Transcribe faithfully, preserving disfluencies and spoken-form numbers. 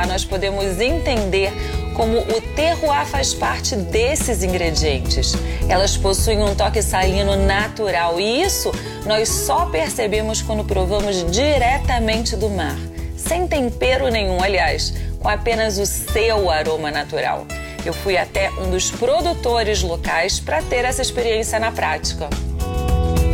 degustar, nós podemos entender como o terroir faz parte desses ingredientes. Elas possuem um toque salino natural e isso nós só percebemos quando provamos diretamente do mar, sem tempero nenhum, aliás, com apenas o seu aroma natural. Eu fui até um dos produtores locais para ter essa experiência na prática.